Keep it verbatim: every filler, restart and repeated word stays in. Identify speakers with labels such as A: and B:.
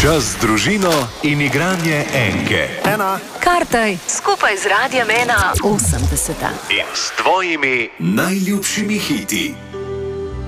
A: Čas z družino in igranje enke.
B: Ena.
C: Kartaj skupaj z Radiem ena osemdeseta.
A: In s tvojimi najljubšimi hiti.